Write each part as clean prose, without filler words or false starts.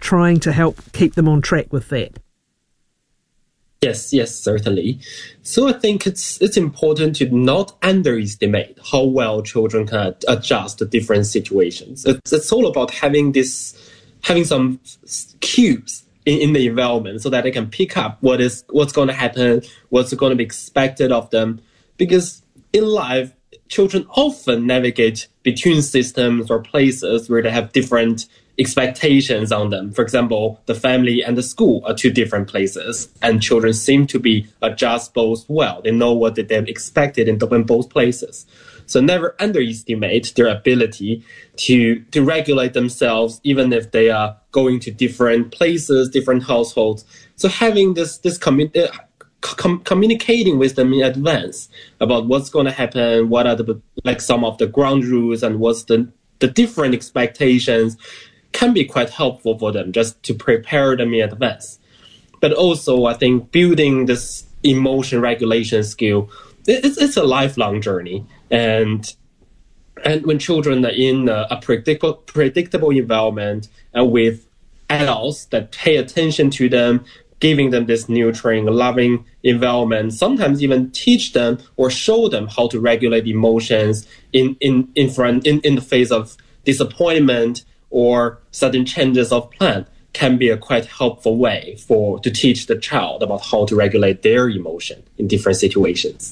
trying to help keep them on track with that? Yes, certainly. So I think it's important to not underestimate how well children can adjust to different situations. It's all about having some cues in the environment so that they can pick up what's going to happen, what's going to be expected of them. Because in life, children often navigate between systems or places where they have different expectations on them. For example, the family and the school are two different places, and children seem to be adjust both well. They know what they're expected in both places. So never underestimate their ability to regulate themselves, even if they are going to different places, different households. So having this communicating with them in advance about what's going to happen, what are some of the ground rules, and what's the different expectations, can be quite helpful for them just to prepare them in advance. But also, I think building this emotion regulation skill, it's a lifelong journey. And when children are in a predictable environment and with adults that pay attention to them, giving them this nurturing, loving environment, sometimes even teach them or show them how to regulate emotions in the face of disappointment or sudden changes of plan, can be a quite helpful way to teach the child about how to regulate their emotion in different situations.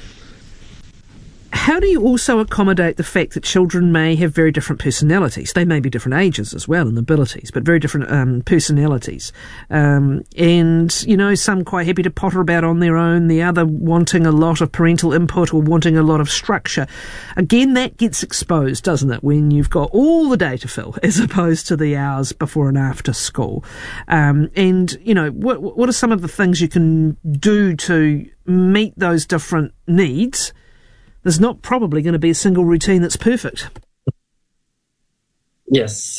How do you also accommodate the fact that children may have very different personalities? They may be different ages as well and abilities, but very different personalities. And, some quite happy to potter about on their own, the other wanting a lot of parental input or wanting a lot of structure. Again, that gets exposed, doesn't it, when you've got all the day to fill as opposed to the hours before and after school. What are some of the things you can do to meet those different needs? There's not probably going to be a single routine that's perfect. Yes,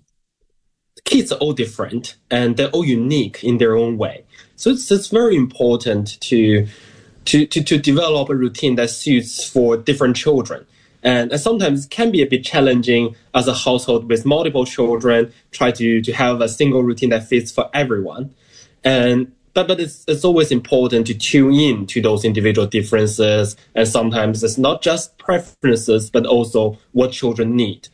kids are all different and they're all unique in their own way. So it's very important to develop a routine that suits for different children. And sometimes it can be a bit challenging as a household with multiple children, try to have a single routine that fits for everyone. But it's always important to tune in to those individual differences. And sometimes it's not just preferences, but also what children need.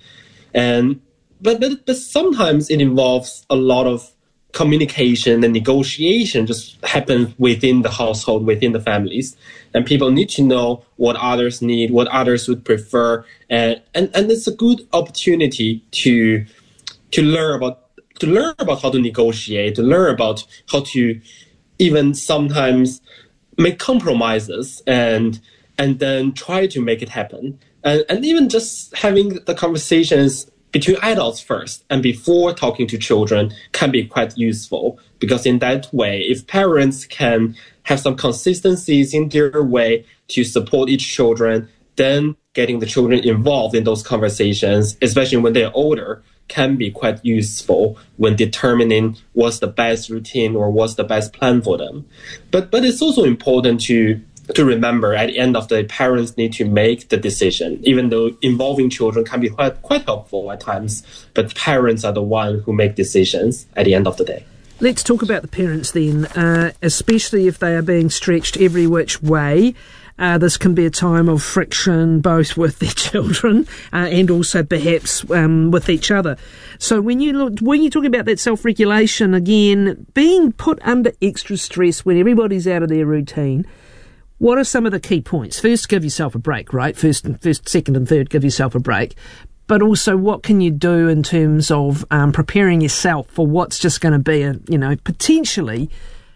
But sometimes it involves a lot of communication and negotiation just happens within the household, within the families. And people need to know what others need, what others would prefer. And it's a good opportunity to learn about how to negotiate, to learn about how to even sometimes make compromises and then try to make it happen. And even just having the conversations between adults first and before talking to children can be quite useful, because in that way, if parents can have some consistencies in their way to support each children, then getting the children involved in those conversations, especially when they're older, can be quite useful when determining what's the best routine or what's the best plan for them. But it's also important to remember at the end of the day, parents need to make the decision, even though involving children can be quite helpful at times. But parents are the ones who make decisions at the end of the day. Let's talk about the parents then, especially if they are being stretched every which way. This can be a time of friction, both with their children and also perhaps with each other. So when you're talking about that self-regulation, again, being put under extra stress when everybody's out of their routine, what are some of the key points? First, give yourself a break, right? First, second and third, give yourself a break. But also, what can you do in terms of preparing yourself for what's just going to be potentially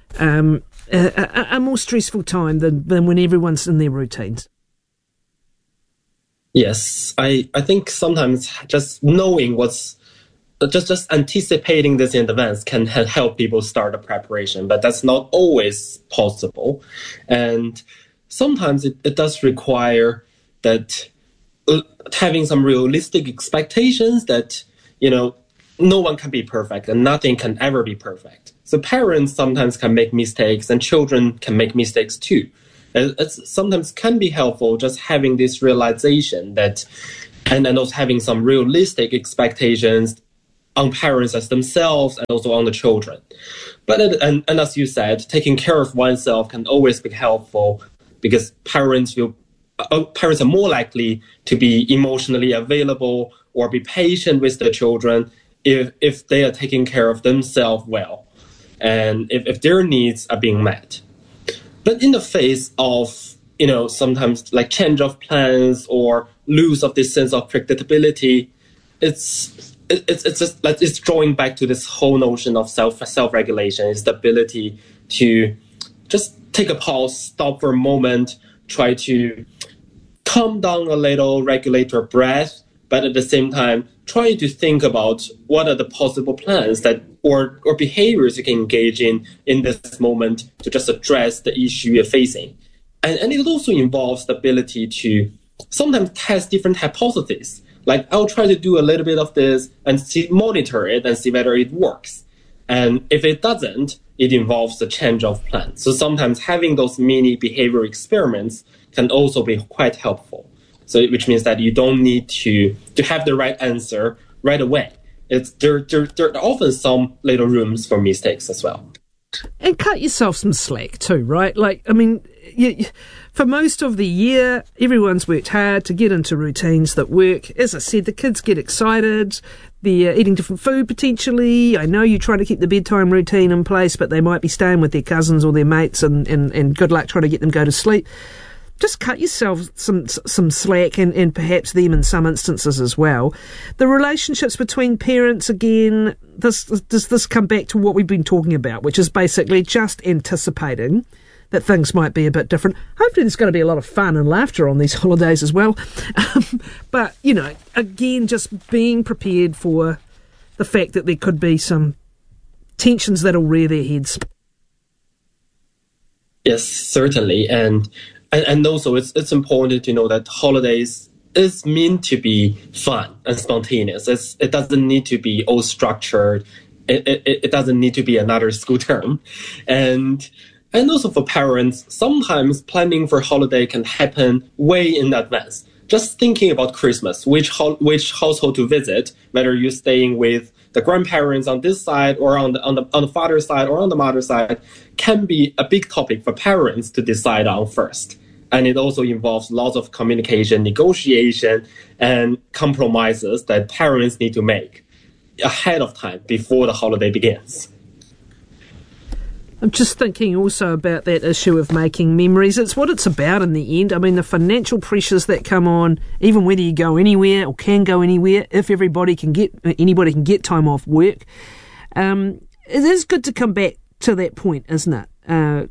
a more stressful time than when everyone's in their routines? Yes, I think sometimes just knowing just anticipating this in advance can help people start the preparation, but that's not always possible. And sometimes it does require that having some realistic expectations that, no one can be perfect and nothing can ever be perfect. So parents sometimes can make mistakes and children can make mistakes too. It sometimes can be helpful just having this realization that, and then also having some realistic expectations on parents as themselves and also on the children. But and as you said, taking care of oneself can always be helpful because parents are more likely to be emotionally available or be patient with the children if they are taking care of themselves well and if their needs are being met. But in the face of, sometimes like change of plans or lose of this sense of predictability, it's just like it's drawing back to this whole notion of self-regulation. It's the ability to just take a pause, stop for a moment, try to calm down a little, regulate your breath, but at the same time, try to think about what are the possible plans that or behaviors you can engage in this moment to just address the issue you're facing. And it also involves the ability to sometimes test different hypotheses. Like, I'll try to do a little bit of this and monitor it and see whether it works. And if it doesn't, it involves the change of plan. So sometimes having those mini behavioral experiments can also be quite helpful. So which means that you don't need to have the right answer right away. There are often some little rooms for mistakes as well. And cut yourself some slack too, right? Like, I mean, for most of the year, everyone's worked hard to get into routines that work. As I said, the kids get excited. They're eating different food potentially. I know you try to keep the bedtime routine in place, but they might be staying with their cousins or their mates and good luck trying to get them to go to sleep. Just cut yourself some slack and perhaps them in some instances as well. The relationships between parents, again, does this come back to what we've been talking about, which is basically just anticipating that things might be a bit different. Hopefully there's going to be a lot of fun and laughter on these holidays as well. But, again, just being prepared for the fact that there could be some tensions that'll rear their heads. Yes, certainly. And also it's important to know that holidays is meant to be fun and spontaneous. It doesn't need to be all structured. It doesn't need to be another school term. And also for parents, sometimes planning for holiday can happen way in advance. Just thinking about Christmas, which household to visit, whether you're staying with the grandparents on this side or on the father's side or on the mother's side, can be a big topic for parents to decide on first. And it also involves lots of communication, negotiation, and compromises that parents need to make ahead of time before the holiday begins. I'm just thinking also about that issue of making memories. It's what it's about in the end. I mean, the financial pressures that come on, even whether you go anywhere or can go anywhere, if anybody can get time off work. It is good to come back to that point, isn't it?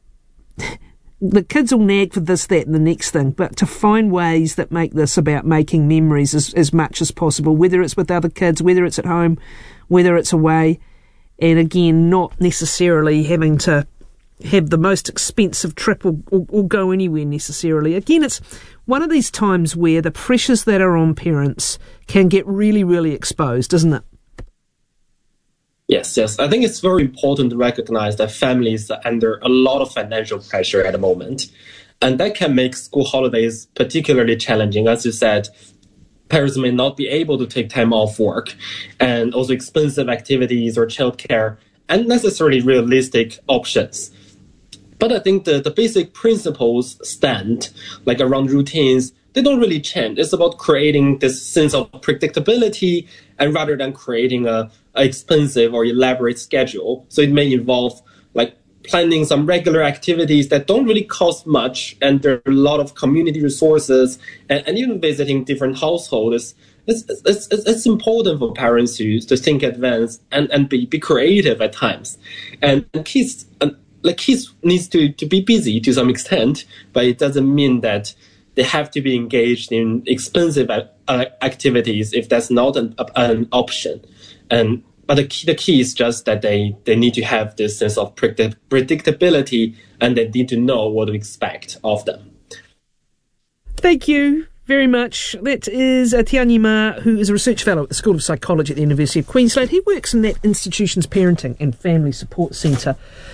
The kids will nag for this, that, and the next thing, but to find ways that make this about making memories as much as possible, whether it's with other kids, whether it's at home, whether it's away. And again, not necessarily having to have the most expensive trip or go anywhere necessarily. Again, it's one of these times where the pressures that are on parents can get really, really exposed, isn't it? Yes. I think it's very important to recognize that families are under a lot of financial pressure at the moment. And that can make school holidays particularly challenging. As you said, parents may not be able to take time off work, and also expensive activities or childcare aren't necessarily realistic options. But I think the basic principles stand, like around routines, they don't really change. It's about creating this sense of predictability, and rather than creating a expensive or elaborate schedule. So it may involve like planning some regular activities that don't really cost much, and there are a lot of community resources, and even visiting different households. It's important for parents to think advanced and be creative at times. And kids needs to be busy to some extent, but it doesn't mean that they have to be engaged in expensive activities if that's not an option. But the key is just that they need to have this sense of predictability, and they need to know what to expect of them. Thank you very much. That is Tianyi Ma, who is a research fellow at the School of Psychology at the University of Queensland. He works in that institution's parenting and family support centre.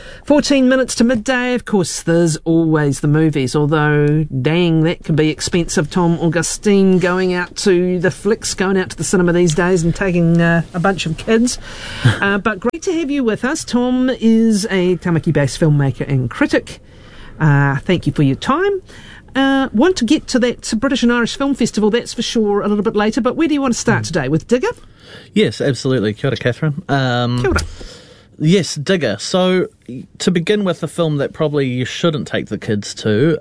14 minutes to midday. Of course, there's always the movies, although, dang, that can be expensive. Tom Augustine going out to the flicks, going out to the cinema these days and taking a bunch of kids. But great to have you with us. Tom is a Tamaki-based filmmaker and critic. Thank you for your time. Want to get to that British and Irish Film Festival, that's for sure, a little bit later, but where do you want to start today? With Digger? Yes, absolutely. Kia ora, Catherine. Kia ora. Yes, Digger. So, to begin with, a film that probably you shouldn't take the kids to.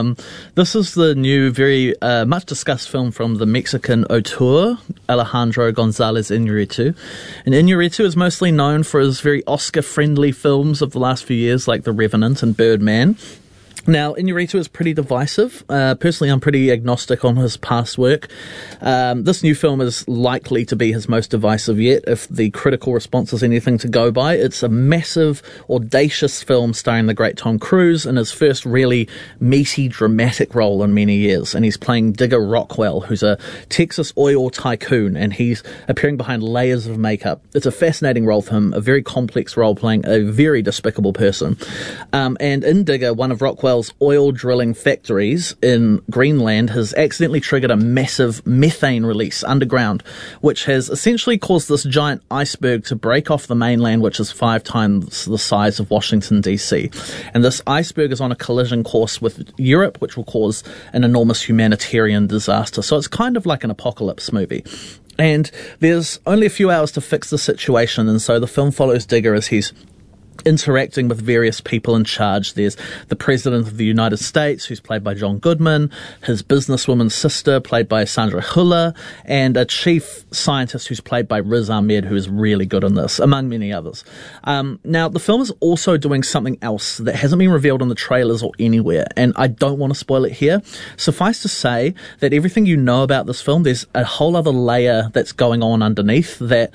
This is the new, very much discussed film from the Mexican auteur, Alejandro González Iñárritu. And Iñárritu is mostly known for his very Oscar-friendly films of the last few years, like The Revenant and Birdman. Now, Iñárritu is pretty divisive. Personally, I'm pretty agnostic on his past work. This new film is likely to be his most divisive yet, if the critical response is anything to go by. It's a massive, audacious film starring the great Tom Cruise in his first really meaty, dramatic role in many years. And he's playing Digger Rockwell, who's a Texas oil tycoon, and he's appearing behind layers of makeup. It's a fascinating role for him, a very complex role playing a very despicable person. And in Digger, one of Rockwell's oil drilling factories in Greenland has accidentally triggered a massive methane release underground, which has essentially caused this giant iceberg to break off the mainland, which is 5 times the size of Washington, D.C. And this iceberg is on a collision course with Europe, which will cause an enormous humanitarian disaster. So it's kind of like an apocalypse movie. And there's only a few hours to fix the situation, and so the film follows Digger as he's interacting with various people in charge. There's the President of the United States, who's played by John Goodman, his businesswoman's sister, played by Sandra Hüller, and a chief scientist who's played by Riz Ahmed, who is really good in this, among many others. Now, the film is also doing something else that hasn't been revealed in the trailers or anywhere, and I don't want to spoil it here. Suffice to say that everything you know about this film, there's a whole other layer that's going on underneath that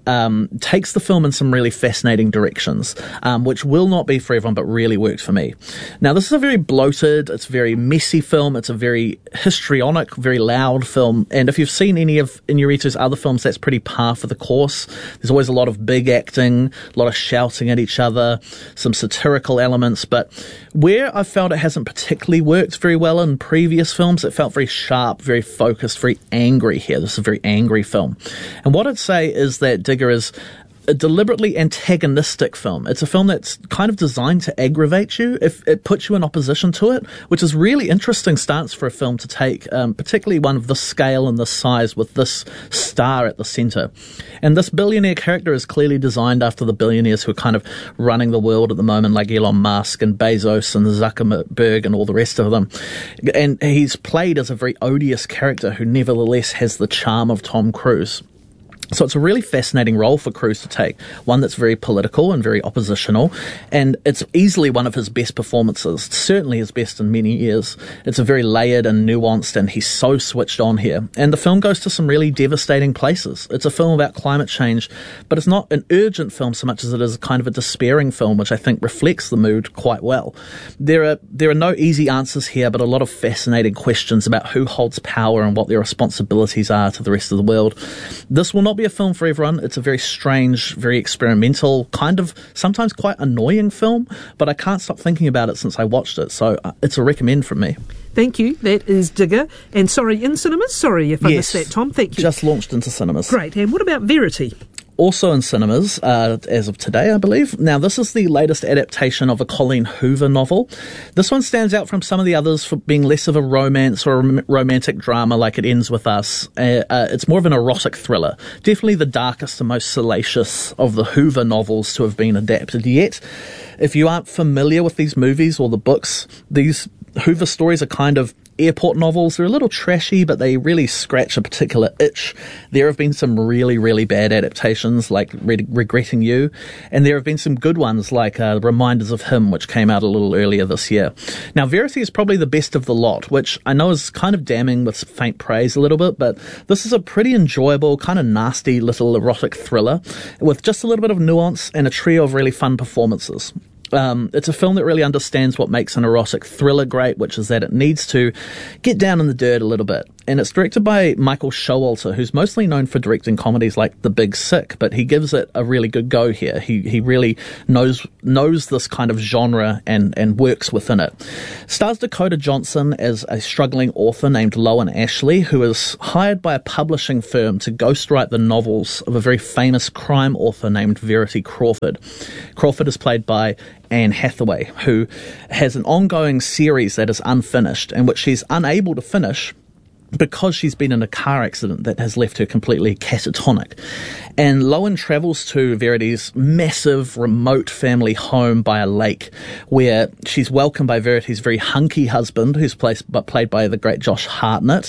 takes the film in some really fascinating directions, which will not be for everyone, but really worked for me. Now, this is a very bloated, it's a very messy film, it's a very histrionic, very loud film, and if you've seen any of Iñárritu's other films, that's pretty par for the course. There's always a lot of big acting, a lot of shouting at each other, some satirical elements, but where I felt it hasn't particularly worked very well in previous films, it felt very sharp, very focused, very angry here. This is a very angry film. And what I'd say is that Digger is a deliberately antagonistic film. It's a film that's kind of designed to aggravate you if it puts you in opposition to it, which is really interesting stance for a film to take, particularly one of this scale and this size with this star at the centre. And this billionaire character is clearly designed after the billionaires who are kind of running the world at the moment, like Elon Musk and Bezos and Zuckerberg and all the rest of them. And he's played as a very odious character who nevertheless has the charm of Tom Cruise. So it's a really fascinating role for Cruise to take, one that's very political and very oppositional, and it's easily one of his best performances, certainly his best in many years. It's a very layered and nuanced, and he's so switched on here. And the film goes to some really devastating places. It's a film about climate change, but it's not an urgent film so much as it is kind of a despairing film, which I think reflects the mood quite well. There are no easy answers here, but a lot of fascinating questions about who holds power and what their responsibilities are to the rest of the world. This will not be a film for everyone. It's a very strange, very experimental, kind of sometimes quite annoying film, but I can't stop thinking about it since I watched it, so it's a recommend from me. Thank you. That is Digger. And sorry, in cinemas? Sorry if I missed that, Tom. Thank you. Just launched into cinemas. Great. And what about Verity? Also in cinemas, as of today, I believe. Now, this is the latest adaptation of a Colleen Hoover novel. This one stands out from some of the others for being less of a romance or a romantic drama like It Ends With Us. It's more of an erotic thriller. Definitely the darkest and most salacious of the Hoover novels to have been adapted yet. If you aren't familiar with these movies or the books, these Hoover stories are kind of airport novels. They're a little trashy, but they really scratch a particular itch. There have been some really, really bad adaptations, like Regretting You, and there have been some good ones, like Reminders of Him, which came out a little earlier this year. Now, Verity is probably the best of the lot, which I know is kind of damning with faint praise a little bit, but this is a pretty enjoyable, kind of nasty little erotic thriller with just a little bit of nuance and a trio of really fun performances. It's a film that really understands what makes an erotic thriller great, which is that it needs to get down in the dirt a little bit. and it's directed by Michael Showalter, who's mostly known for directing comedies like The Big Sick, but he gives it a really good go here. He really knows this kind of genre and works within it. Stars Dakota Johnson as a struggling author named Lowen Ashley, who is hired by a publishing firm to ghostwrite the novels of a very famous crime author named Verity Crawford. Crawford is played by Anne Hathaway, who has an ongoing series that is unfinished and which she's unable to finish because she's been in a car accident that has left her completely catatonic. And Lowen travels to Verity's massive remote family home by a lake, where she's welcomed by Verity's very hunky husband, who's played by the great Josh Hartnett,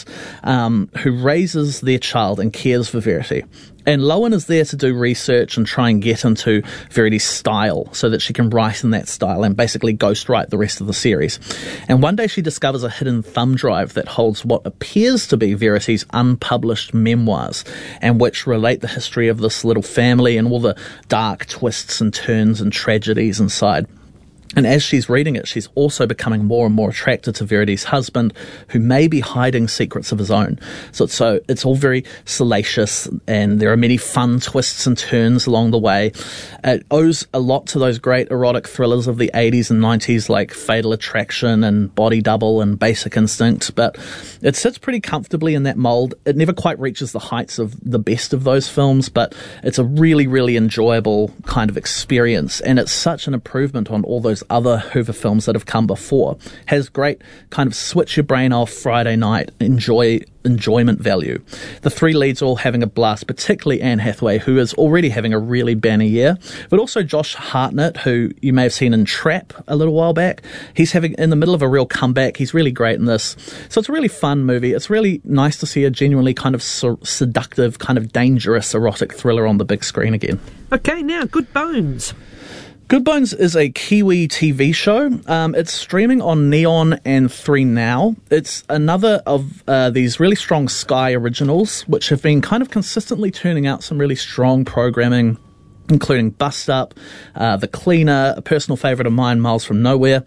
who raises their child and cares for Verity. And Lowen is there to do research and try and get into Verity's style so that she can write in that style and basically ghostwrite the rest of the series. And one day she discovers a hidden thumb drive that holds what appears to be Verity's unpublished memoirs, and which relate the history of this little family and all the dark twists and turns and tragedies inside. And as she's reading it, she's also becoming more and more attracted to Verity's husband, who may be hiding secrets of his own. So it's all very salacious, and there are many fun twists and turns along the way. It owes a lot to those great erotic thrillers of the 80s and 90s like Fatal Attraction and Body Double and Basic Instinct, but it sits pretty comfortably in that mold. It never quite reaches the heights of the best of those films, but it's a really, really enjoyable kind of experience, and it's such an improvement on all those other Hoover films that have come before. Has great kind of switch your brain off Friday night enjoyment value. The three leads are all having a blast, particularly Anne Hathaway, who is already having a really banner year, but also Josh Hartnett, who you may have seen in Trap a little while back. He's having in the middle of a real comeback. He's really great in this. So it's a really fun movie. It's really nice to see a genuinely kind of seductive, kind of dangerous erotic thriller on the big screen again. Okay, now Good Bones. Good Bones is a Kiwi TV show. It's streaming on Neon and 3Now. It's another of these really strong Sky originals, which have been kind of consistently turning out some really strong programming, including Bust Up, The Cleaner, a personal favourite of mine, Miles from Nowhere.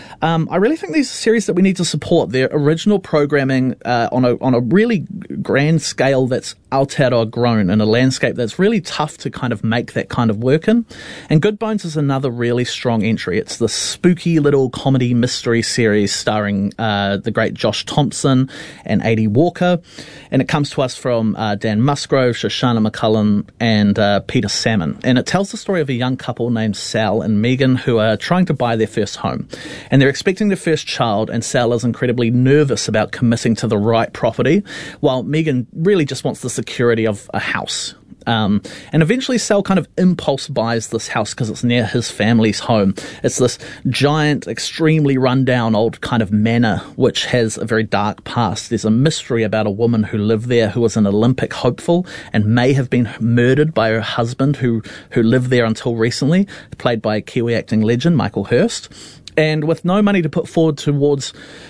I really think these are series that we need to support. Their original programming on a really grand scale that's Aotearoa grown in a landscape that's really tough to kind of make that kind of work in. And Good Bones is another really strong entry. It's the spooky little comedy mystery series starring the great Josh Thompson and A.D. Walker. And it comes to us from Dan Musgrove, Shoshana McCullum, and Peter Salmon. And it tells the story of a young couple named Sal and Megan who are trying to buy their first home. And they're expecting their first child, and Sal is incredibly nervous about committing to the right property, while Megan really just wants the security of a house. And eventually Sal kind of impulse buys this house because it's near his family's home. It's this giant, extremely rundown old kind of manor, which has a very dark past. There's a mystery about a woman who lived there who was an Olympic hopeful and may have been murdered by her husband who lived there until recently, played by Kiwi acting legend Michael Hurst. And with no money to put forward towards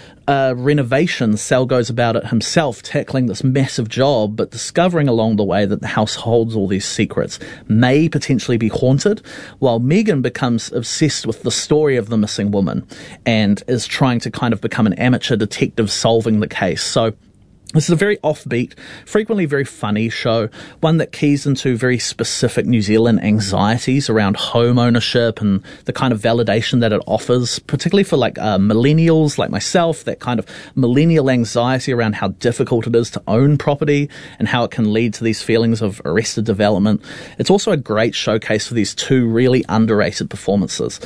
renovation, Sal goes about it himself, tackling this massive job, but discovering along the way that the house holds all these secrets, may potentially be haunted, while Megan becomes obsessed with the story of the missing woman and is trying to kind of become an amateur detective solving the case. So this is a very offbeat, frequently very funny show, one that keys into very specific New Zealand anxieties around home ownership and the kind of validation that it offers, particularly for like millennials like myself, that kind of millennial anxiety around how difficult it is to own property and how it can lead to these feelings of arrested development. It's also a great showcase for these two really underrated performers.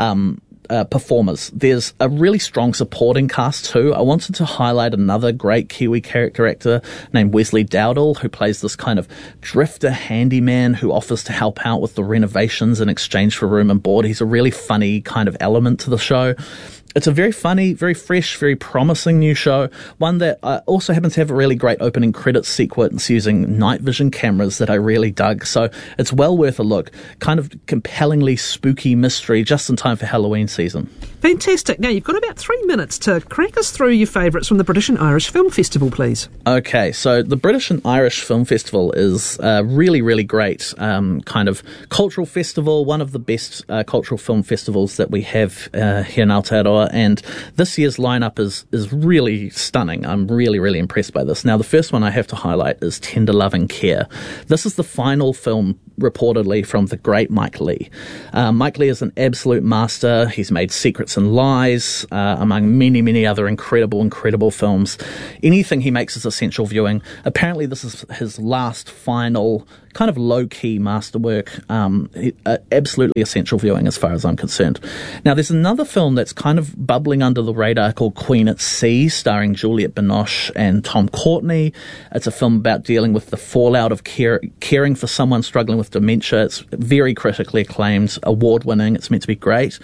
There's a really strong supporting cast too. I wanted to highlight another great Kiwi character actor named Wesley Dowdall, who plays this kind of drifter handyman who offers to help out with the renovations in exchange for room and board. He's a really funny kind of element to the show. It's a very funny, very fresh, very promising new show, one that also happens to have a really great opening credits sequence using night vision cameras that I really dug. So it's well worth a look. Kind of compellingly spooky mystery just in time for Halloween season. Fantastic. Now, you've got about 3 minutes to crack us through your favourites from the British and Irish Film Festival, please. Okay, so the British and Irish Film Festival is a really, really great kind of cultural festival, one of the best cultural film festivals that we have here in Aotearoa. Ottawa, and this year's lineup is really stunning. I'm really, really impressed by this. Now, the first one I have to highlight is Tender Loving Care. This is the final film reportedly from the great Mike Leigh. Mike Leigh is an absolute master. He's made Secrets and Lies, among many, many other incredible films. Anything he makes is essential viewing. Apparently this is his last final kind of low-key masterwork, absolutely essential viewing as far as I'm concerned. Now, there's another film that's kind of bubbling under the radar called Queen at Sea, starring Juliette Binoche and Tom Courtenay. It's a film about dealing with the fallout of caring for someone struggling with dementia. It's very critically acclaimed, award-winning. It's meant to be great.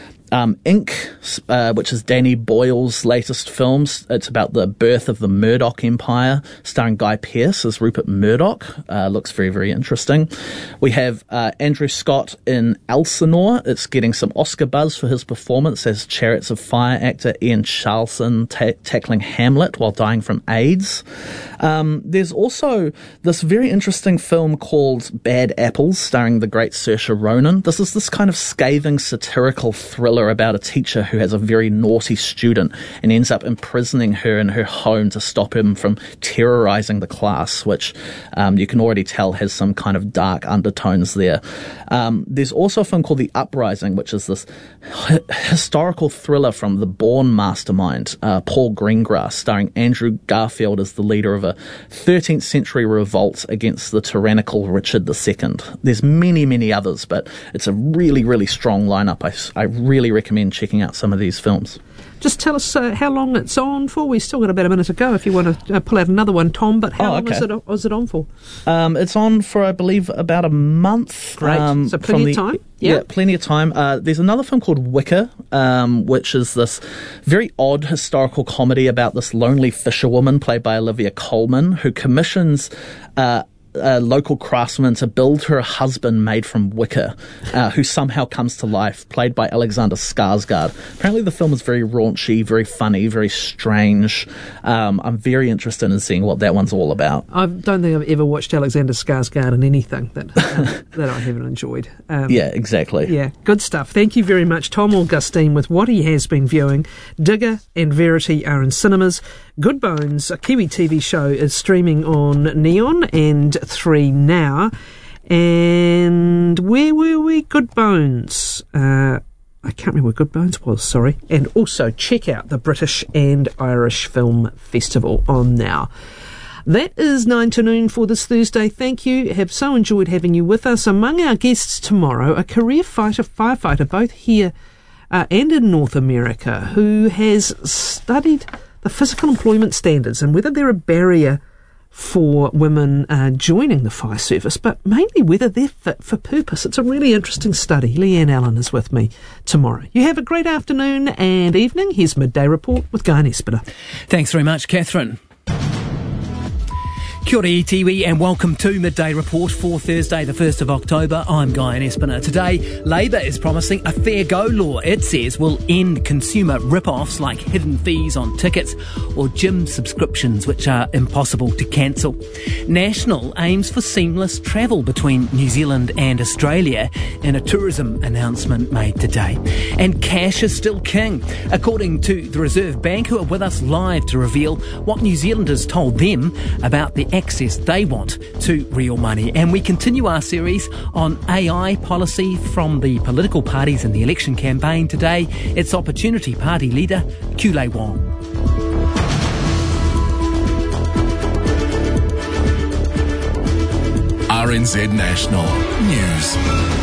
Ink, which is Danny Boyle's latest films. It's about the birth of the Murdoch Empire, starring Guy Pearce as Rupert Murdoch. Looks very, very interesting. We have Andrew Scott in Elsinore. It's getting some Oscar buzz for his performance as Chariots of Fire actor Ian Charleson tackling Hamlet while dying from AIDS. There's also this very interesting film called Bad Apples, starring the great Saoirse Ronan. This is this kind of scathing satirical thriller about a teacher who has a very naughty student and ends up imprisoning her in her home to stop him from terrorizing the class, which you can already tell has some kind of dark undertones there. There's also a film called The Uprising, which is this historical thriller from the Bourne mastermind, Paul Greengrass, starring Andrew Garfield as the leader of a 13th century revolt against the tyrannical Richard II. There's many, many others, but it's a really, really strong lineup. I really recommend checking out some of these films. Just tell us how long it's on for. We've still got about a minute to go if you want to pull out another one, Tom, but how long is it on for? It's on for, I believe, about a month. Great. So plenty of time? Yeah, plenty of time. There's another film called Wicker, which is this very odd historical comedy about this lonely fisherwoman played by Olivia Colman, who commissions a local craftsman to build her a husband made from wicker, who somehow comes to life, played by Alexander Skarsgård. Apparently the film is very raunchy, very funny, very strange. I'm very interested in seeing what that one's all about. I don't think I've ever watched Alexander Skarsgård in anything that I haven't enjoyed. Yeah, exactly. Yeah, good stuff. Thank you very much, Tom Augustine, with what he has been viewing. Digger and Verity are in cinemas. Good Bones, a Kiwi TV show, is streaming on Neon and 3 Now. And where were we? Good Bones. I can't remember where Good Bones was, sorry. And also check out the British and Irish Film Festival on Now. That is 9 to noon for this Thursday. Thank you. Have so enjoyed having you with us. Among our guests tomorrow, a career firefighter, both here and in North America, who has studied the physical employment standards and whether they're a barrier for women joining the fire service, but mainly whether they're fit for purpose. It's a really interesting study. Leanne Allen is with me tomorrow. You have a great afternoon and evening. Here's Midday Report with Guy Nespiter. Thanks very much, Catherine. Kia ora iwi and welcome to Midday Report for Thursday the 1st of October. I'm Guy Nespiter. Today, Labour is promising a fair go law it says will end consumer rip-offs like hidden fees on tickets or gym subscriptions which are impossible to cancel. National aims for seamless travel between New Zealand and Australia in a tourism announcement made today. And cash is still king, according to the Reserve Bank, who are with us live to reveal what New Zealanders told them about the access they want to real money. And we continue our series on AI policy from the political parties in the election campaign. Today, it's Opportunity Party leader Kulei Wong. RNZ National News.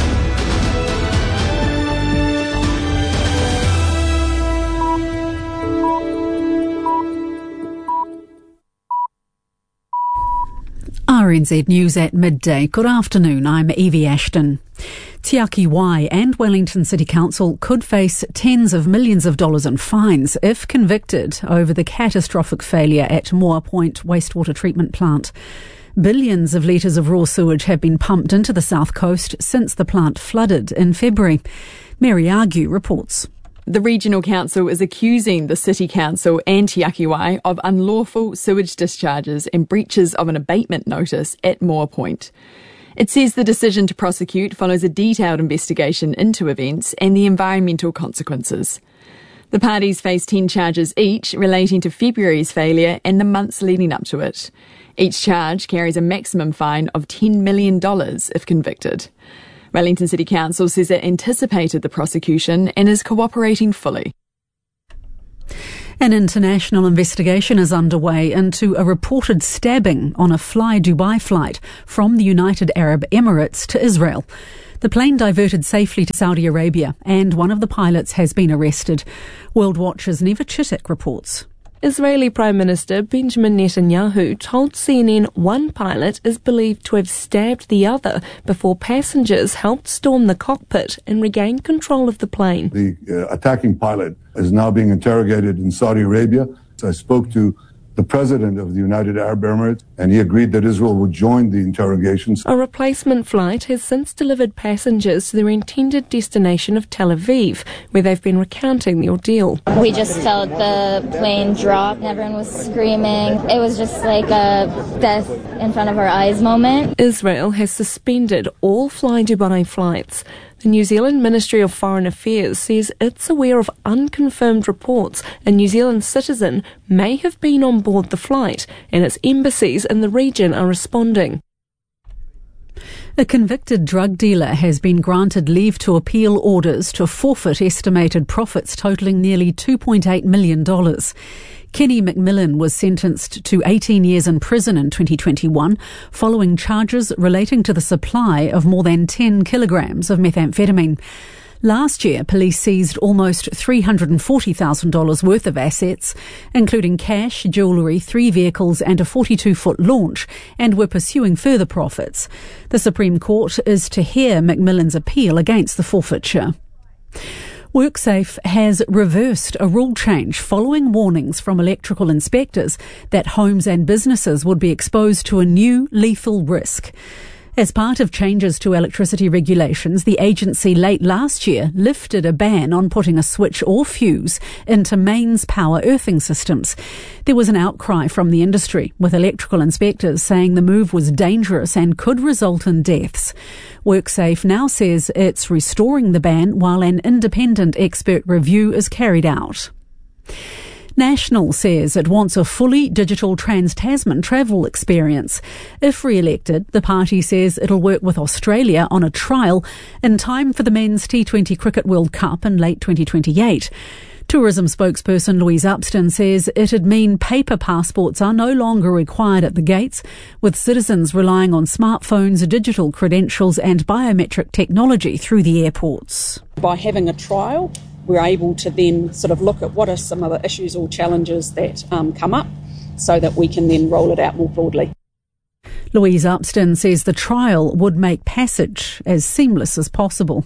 RNZ News at midday. Good afternoon, I'm Evie Ashton. Te Aki Wai and Wellington City Council could face tens of millions of dollars in fines if convicted over the catastrophic failure at Moa Point wastewater treatment plant. Billions of litres of raw sewage have been pumped into the south coast since the plant flooded in February. Mary Argue reports. The Regional Council is accusing the City Council and Te Aki Wai of unlawful sewage discharges and breaches of an abatement notice at Moa Point. It says the decision to prosecute follows a detailed investigation into events and the environmental consequences. The parties face 10 charges each relating to February's failure and the months leading up to it. Each charge carries a maximum fine of $10 million if convicted. Wellington City Council says it anticipated the prosecution and is cooperating fully. An international investigation is underway into a reported stabbing on a Fly Dubai flight from the United Arab Emirates to Israel. The plane diverted safely to Saudi Arabia and one of the pilots has been arrested. World Watch's Neva Chitik reports. Israeli Prime Minister Benjamin Netanyahu told CNN one pilot is believed to have stabbed the other before passengers helped storm the cockpit and regain control of the plane. The attacking pilot is now being interrogated in Saudi Arabia. I spoke to the president of the United Arab Emirates, and he agreed that Israel would join the interrogations. A replacement flight has since delivered passengers to their intended destination of Tel Aviv, where they've been recounting the ordeal. We just felt the plane drop. Everyone was screaming. It was just like a death in front of our eyes moment. Israel has suspended all Fly Dubai flights. The New Zealand Ministry of Foreign Affairs says it's aware of unconfirmed reports a New Zealand citizen may have been on board the flight, and its embassies in the region are responding. A convicted drug dealer has been granted leave to appeal orders to forfeit estimated profits totalling nearly $2.8 million. Kenny McMillan was sentenced to 18 years in prison in 2021 following charges relating to the supply of more than 10 kilograms of methamphetamine. Last year, police seized almost $340,000 worth of assets, including cash, jewellery, 3 vehicles and a 42-foot launch, and were pursuing further profits. The Supreme Court is to hear McMillan's appeal against the forfeiture. WorkSafe has reversed a rule change following warnings from electrical inspectors that homes and businesses would be exposed to a new lethal risk. As part of changes to electricity regulations, the agency late last year lifted a ban on putting a switch or fuse into mains power earthing systems. There was an outcry from the industry, with electrical inspectors saying the move was dangerous and could result in deaths. WorkSafe now says it's restoring the ban while an independent expert review is carried out. National says it wants a fully digital Trans-Tasman travel experience. If re-elected, the party says it'll work with Australia on a trial in time for the Men's T20 Cricket World Cup in late 2028. Tourism spokesperson Louise Upston says it'd mean paper passports are no longer required at the gates, with citizens relying on smartphones, digital credentials and biometric technology through the airports. By having a trial, we're able to then sort of look at what are some of the issues or challenges that come up so that we can then roll it out more broadly. Louise Upston says the trial would make passage as seamless as possible.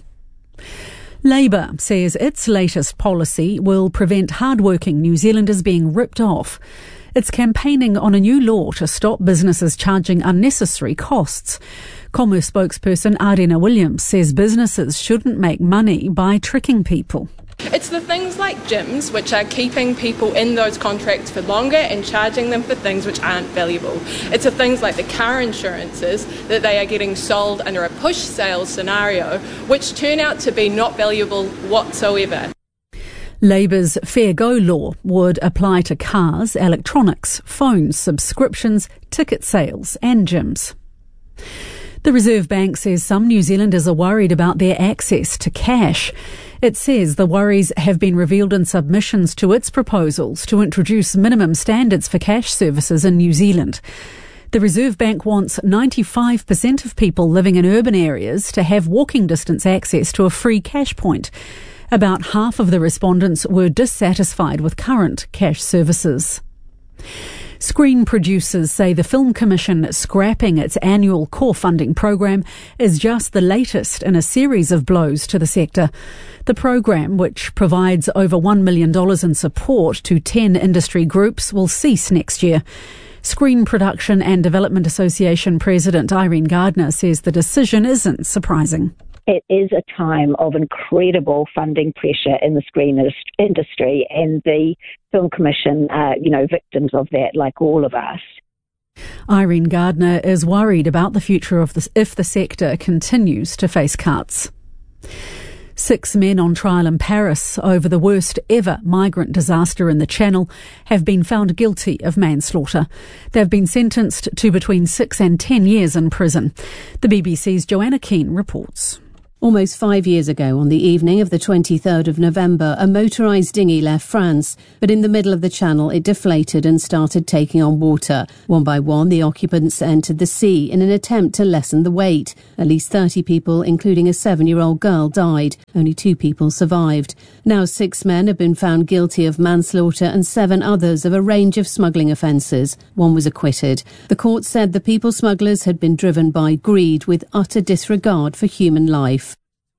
Labor says its latest policy will prevent hardworking New Zealanders being ripped off. It's campaigning on a new law to stop businesses charging unnecessary costs. Commerce spokesperson Ardena Williams says businesses shouldn't make money by tricking people. It's the things like gyms which are keeping people in those contracts for longer and charging them for things which aren't valuable. It's the things like the car insurances that they are getting sold under a push sales scenario which turn out to be not valuable whatsoever. Labor's Fair Go law would apply to cars, electronics, phones, subscriptions, ticket sales and gyms. The Reserve Bank says some New Zealanders are worried about their access to cash. It says the worries have been revealed in submissions to its proposals to introduce minimum standards for cash services in New Zealand. The Reserve Bank wants 95% of people living in urban areas to have walking distance access to a free cash point. About half of the respondents were dissatisfied with current cash services. Screen producers say the Film Commission scrapping its annual core funding program is just the latest in a series of blows to the sector. The program, which provides over $1 million in support to 10 industry groups, will cease next year. Screen Production and Development Association President Irene Gardner says the decision isn't surprising. It is a time of incredible funding pressure in the screen industry, and the Film Commission are, victims of that, like all of us. Irene Gardner is worried about the future of this if the sector continues to face cuts. 6 men on trial in Paris over the worst ever migrant disaster in the Channel have been found guilty of manslaughter. They've been sentenced to between 6 and 10 years in prison. The BBC's Joanna Keane reports. Almost 5 years ago, on the evening of the 23rd of November, a motorised dinghy left France, but in the middle of the channel it deflated and started taking on water. One by one, the occupants entered the sea in an attempt to lessen the weight. At least 30 people, including a 7-year-old girl, died. Only 2 people survived. Now 6 men have been found guilty of manslaughter and 7 others of a range of smuggling offences. One was acquitted. The court said the people smugglers had been driven by greed with utter disregard for human life.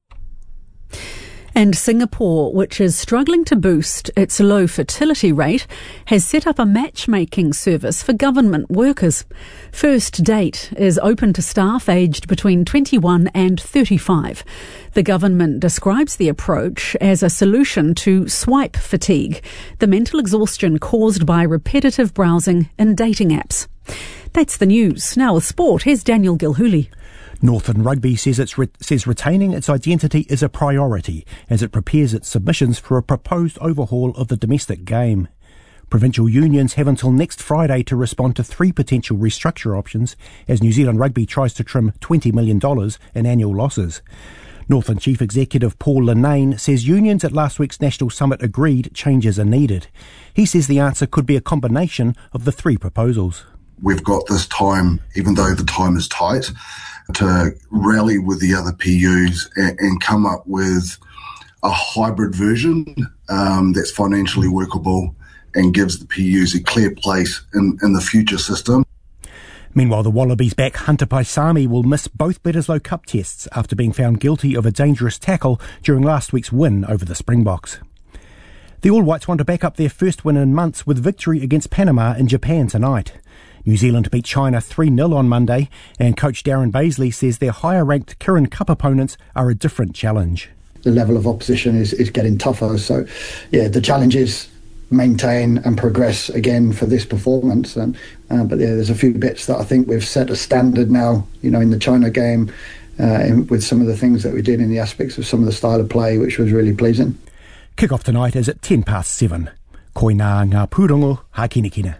And Singapore, which is struggling to boost its low fertility rate, has set up a matchmaking service for government workers. First Date is open to staff aged between 21 and 35. The government describes the approach as a solution to swipe fatigue, the mental exhaustion caused by repetitive browsing in dating apps. That's the news. Now with sport, here's Daniel Gilhooly. Northern Rugby says retaining its identity is a priority as it prepares its submissions for a proposed overhaul of the domestic game. Provincial unions have until next Friday to respond to 3 potential restructure options as New Zealand Rugby tries to trim $20 million in annual losses. Northern Chief Executive Paul Linnane says unions at last week's National Summit agreed changes are needed. He says the answer could be a combination of the 3 proposals. We've got this time, even though the time is tight, to rally with the other PUs and come up with a hybrid version that's financially workable and gives the PUs a clear place in the future system. Meanwhile, the Wallabies back Hunter Paisami will miss both Bledisloe Cup tests after being found guilty of a dangerous tackle during last week's win over the Springboks. The All Whites want to back up their first win in months with victory against Panama in Japan tonight. New Zealand beat China 3-0 on Monday, and coach Darren Baisley says their higher-ranked Kirin Cup opponents are a different challenge. The level of opposition is getting tougher, so the challenge is maintain and progress again for this performance. But there's a few bits that I think we've set a standard now, in the China game, with some of the things that we did in the aspects of some of the style of play, which was really pleasing. Kick-off tonight is at 7:10. Koina ngā pūrongo hakinekina.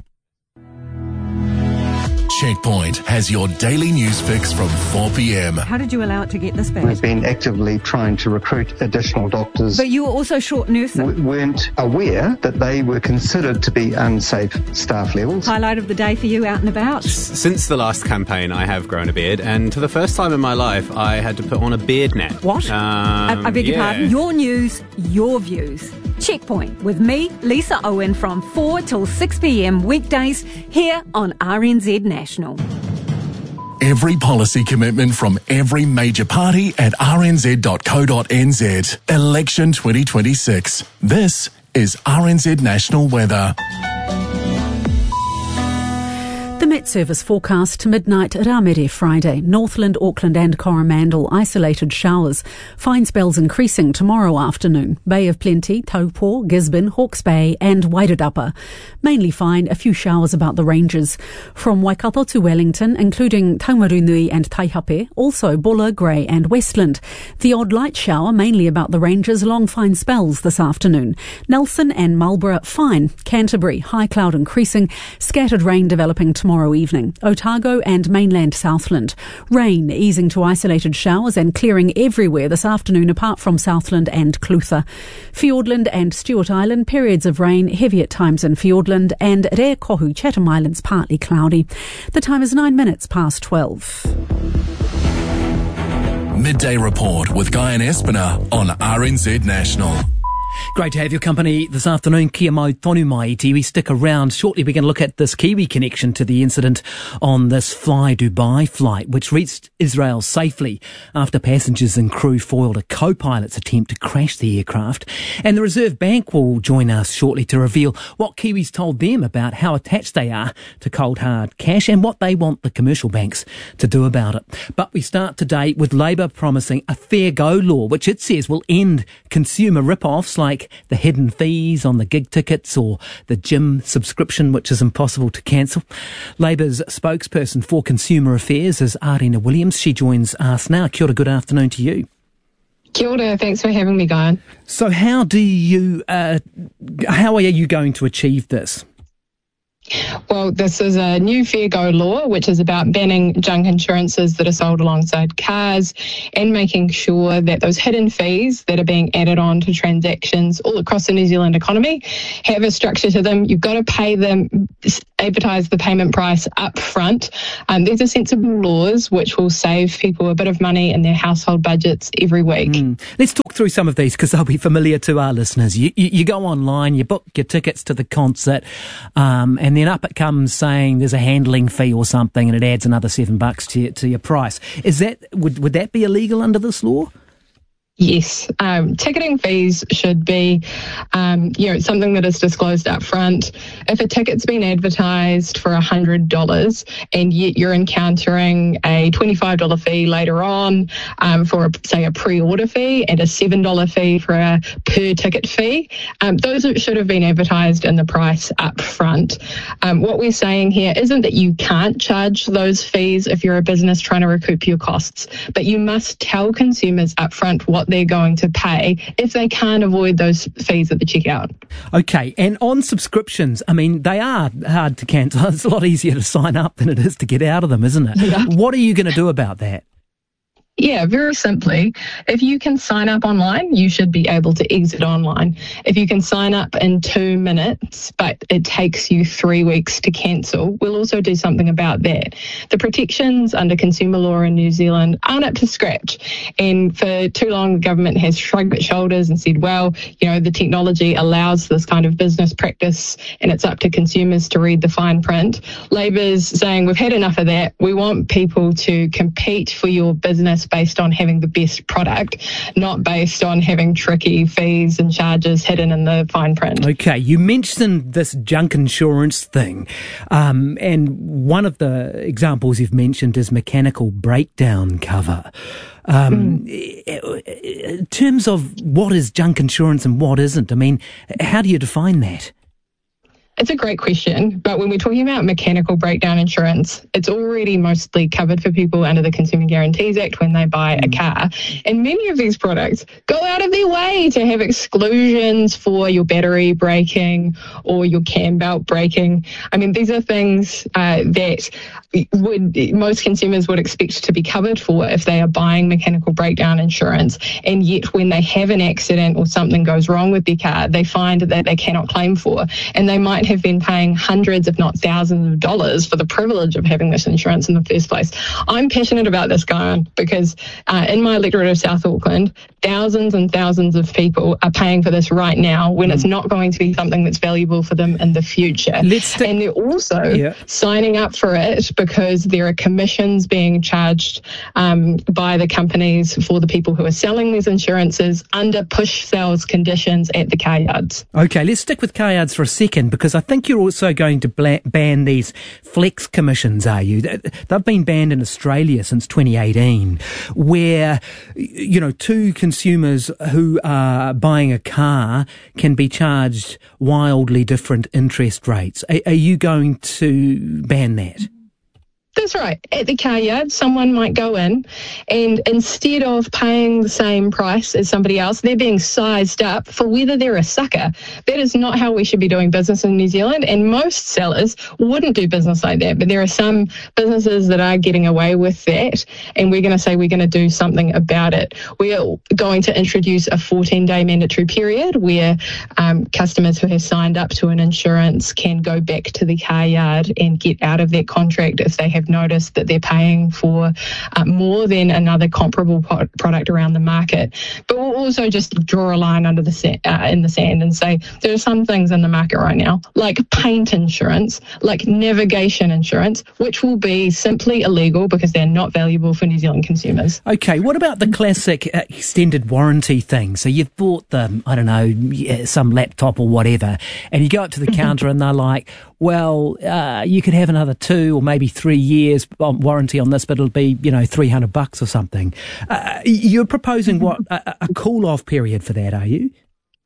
Checkpoint has your daily news fix from 4 p.m. How did you allow it to get this bad? We've been actively trying to recruit additional doctors. But you were also short nursing. We weren't aware that they were considered to be unsafe staff levels. Highlight of the day for you out and about? Since the last campaign, I have grown a beard, and for the first time in my life, I had to put on a beard net. What? I beg your pardon? Your news, your views. Checkpoint with me, Lisa Owen, from 4 till 6 p.m. weekdays here on RNZ National. Every policy commitment from every major party at rnz.co.nz. Election 2026. This is RNZ National Weather. The Met Service forecast to midnight at Armere Friday. Northland, Auckland and Coromandel, isolated showers. Fine spells increasing tomorrow afternoon. Bay of Plenty, Taupo, Gisborne, Hawke's Bay and Wairarapa. Mainly fine, a few showers about the ranges. From Waikato to Wellington, including Taumarunui and Taihape, also Buller, Grey and Westland. The odd light shower, mainly about the ranges, long fine spells this afternoon. Nelson and Marlborough, fine. Canterbury, high cloud increasing. Scattered rain developing tomorrow evening. Otago and mainland Southland. Rain easing to isolated showers and clearing everywhere this afternoon apart from Southland and Clutha. Fiordland and Stewart Island, periods of rain, heavy at times in Fiordland, and Rea Kohu, Chatham Islands, partly cloudy. The time is 9 minutes past 12. Midday Report with Guy and Espiner on RNZ National. Great to have your company this afternoon. Kia mau tonu mai iti. We stick around. Shortly we're going to look at this Kiwi connection to the incident on this Fly Dubai flight, which reached Israel safely after passengers and crew foiled a co-pilot's attempt to crash the aircraft. And the Reserve Bank will join us shortly to reveal what Kiwis told them about how attached they are to cold hard cash and what they want the commercial banks to do about it. But we start today with Labor promising a fair go law, which it says will end consumer rip-offs like the hidden fees on the gig tickets or the gym subscription, which is impossible to cancel. Labor's spokesperson for Consumer Affairs is Arina Williams. She joins us now. Kia ora, good afternoon to you. Kia ora, thanks for having me, Guyan. So how are you going to achieve this? Well, this is a new Fair Go law, which is about banning junk insurances that are sold alongside cars and making sure that those hidden fees that are being added on to transactions all across the New Zealand economy have a structure to them. You've got to pay them, advertise the payment price up front. These are sensible laws which will save people a bit of money in their household budgets every week. Let's talk through some of these because they'll be familiar to our listeners. You go online, you book your tickets to the concert, and then up it comes saying there's a handling fee or something, and it adds another $7 to your price. Is that would that be illegal under this law? Yes, ticketing fees should be, something that is disclosed up front. If a ticket's been advertised for $100 and yet you're encountering a $25 fee later on for, say, a pre-order fee and a $7 fee for a per-ticket fee, those should have been advertised in the price up front. What we're saying here isn't that you can't charge those fees if you're a business trying to recoup your costs, but you must tell consumers up front what they're going to pay if they can't avoid those fees at the checkout. Okay, and on subscriptions, I mean, they are hard to cancel. It's a lot easier to sign up than it is to get out of them, isn't it? Yeah. What are you going to do about that? Yeah, very simply, if you can sign up online, you should be able to exit online. If you can sign up in 2 minutes, but it takes you 3 weeks to cancel, we'll also do something about that. The protections under consumer law in New Zealand aren't up to scratch. And for too long, the government has shrugged its shoulders and said, well, the technology allows this kind of business practice and it's up to consumers to read the fine print. Labor's saying we've had enough of that. We want people to compete for your business based on having the best product, not based on having tricky fees and charges hidden in the fine print. Okay, you mentioned this junk insurance thing, and one of the examples you've mentioned is mechanical breakdown cover. In terms of what is junk insurance and what isn't, I mean, how do you define that? It's a great question, but when we're talking about mechanical breakdown insurance, it's already mostly covered for people under the Consumer Guarantees Act when they buy a car. And many of these products go out of their way to have exclusions for your battery breaking or your cam belt breaking. I mean, these are things that most consumers would expect to be covered for if they are buying mechanical breakdown insurance. And yet when they have an accident or something goes wrong with their car, they find that they cannot claim for. And they might have been paying hundreds, if not thousands of dollars for the privilege of having this insurance in the first place. I'm passionate about this, Guyan, because in my electorate of South Auckland, thousands and thousands of people are paying for this right now when it's not going to be something that's valuable for them in the future. And they're also signing up for it because there are commissions being charged by the companies for the people who are selling these insurances under push sales conditions at the car yards. Okay, let's stick with car yards for a second, because I think you're also going to ban these flex commissions, are you? They've been banned in Australia since 2018, where, two consumers who are buying a car can be charged wildly different interest rates. Are you going to ban that? That's right. At the car yard, someone might go in and instead of paying the same price as somebody else, they're being sized up for whether they're a sucker. That is not how we should be doing business in New Zealand, and most sellers wouldn't do business like that. But there are some businesses that are getting away with that, and we're going to say we're going to do something about it. We are going to introduce a 14-day mandatory period where customers who have signed up to an insurance can go back to the car yard and get out of that contract if they have noticed that they're paying for more than another comparable product around the market. But we'll also just draw a line under the in the sand and say there are some things in the market right now, like paint insurance, like navigation insurance, which will be simply illegal because they're not valuable for New Zealand consumers. Okay, what about the classic extended warranty thing? So you've bought some laptop or whatever, and you go up to the counter and they're like, well, you could have another 2 or maybe 3 years warranty on this, but it'll be, $300 or something. You're proposing a cool-off period for that, are you?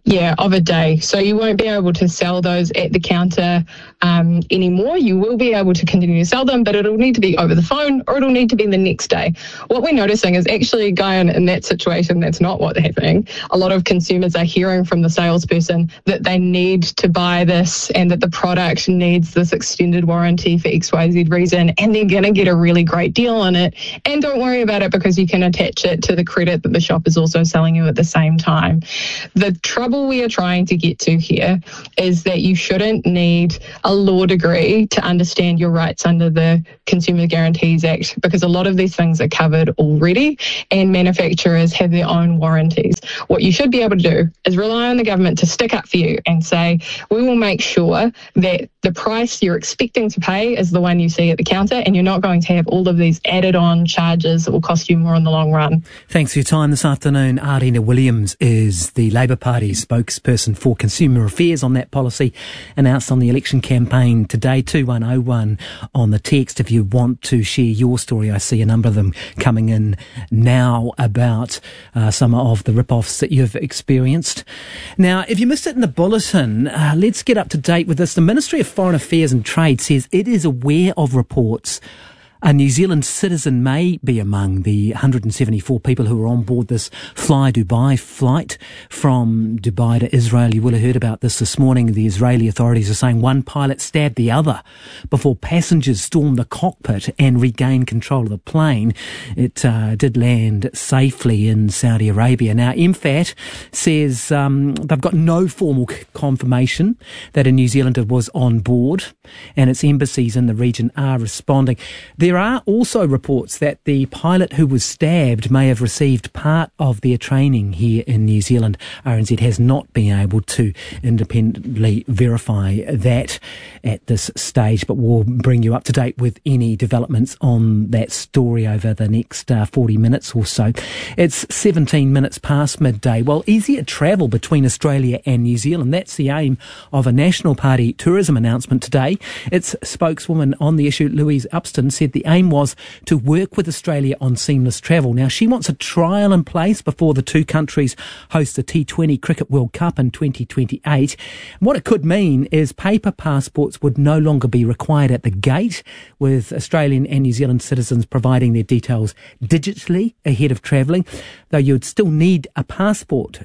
Yeah, of a day. So you won't be able to sell those at the counter anymore. You will be able to continue to sell them, but it'll need to be over the phone or it'll need to be the next day. What we're noticing is actually, Guy, in that situation, that's not what's happening. A lot of consumers are hearing from the salesperson that they need to buy this and that the product needs this extended warranty for XYZ reason, and they're going to get a really great deal on it. And don't worry about it because you can attach it to the credit that the shop is also selling you at the same time. The trouble we are trying to get to here is that you shouldn't need a law degree to understand your rights under the Consumer Guarantees Act, because a lot of these things are covered already and manufacturers have their own warranties. What you should be able to do is rely on the government to stick up for you and say, we will make sure that the price you're expecting to pay is the one you see at the counter, and you're not going to have all of these added on charges that will cost you more in the long run. Thanks for your time this afternoon. Arina Williams is the Labour Party's spokesperson for Consumer Affairs on that policy, announced on the election campaign today. 2101 on the text if you want to share your story. I see a number of them coming in now about some of the rip-offs that you've experienced. Now, if you missed it in the bulletin, let's get up to date with this. The Ministry of Foreign Affairs and Trade says it is aware of reports a New Zealand citizen may be among the 174 people who were on board this Fly Dubai flight from Dubai to Israel. You will have heard about this morning. The Israeli authorities are saying one pilot stabbed the other before passengers stormed the cockpit and regained control of the plane. It did land safely in Saudi Arabia. Now, MFAT says they've got no formal confirmation that a New Zealander was on board, and its embassies in the region are responding. There are also reports that the pilot who was stabbed may have received part of their training here in New Zealand. RNZ has not been able to independently verify that at this stage, but we'll bring you up to date with any developments on that story over the next 40 minutes or so. It's 17 minutes past midday. Well, easier travel between Australia and New Zealand. That's the aim of a National Party tourism announcement today. Its spokeswoman on the issue, Louise Upston, said the aim was to work with Australia on seamless travel. Now, she wants a trial in place before the two countries host the T20 Cricket World Cup in 2028. What it could mean is paper passports would no longer be required at the gate, with Australian and New Zealand citizens providing their details digitally ahead of travelling, though you'd still need a passport